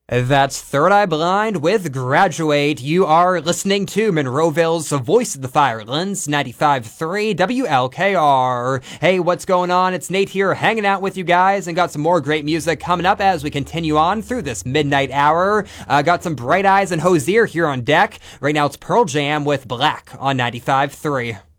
That's Third Eye Blind with Graduate. You are listening to Monroeville's Voice of the Firelands, 95.3 WLKR. Hey, what's going on? It's Nate here hanging out with you guys and got some more great music coming up as we continue on through this midnight hour. Got some Bright Eyes and Hozier here on deck. Right now it's Pearl Jam with Black on 95.3.